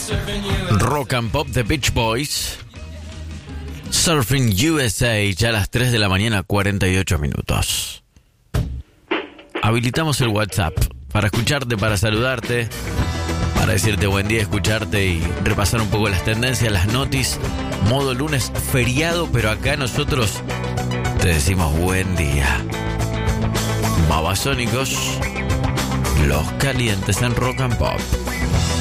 Rock and Pop The Beach Boys. Surfing USA, ya a las 3 de la mañana, 48 minutos. Habilitamos el WhatsApp para escucharte, para saludarte, para decirte buen día, escucharte y repasar un poco las tendencias, las noticias. Modo lunes feriado, pero acá nosotros te decimos buen día. Babasónicos, los calientes en Rock and Pop.